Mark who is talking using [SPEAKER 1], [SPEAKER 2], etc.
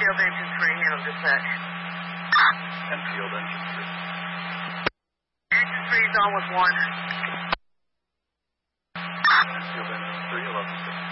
[SPEAKER 1] Enfield engine 3, handle dispatch.
[SPEAKER 2] Enfield engine 3.
[SPEAKER 1] Engine 3 is on with 1.
[SPEAKER 2] Enfield engine 3, 11-6.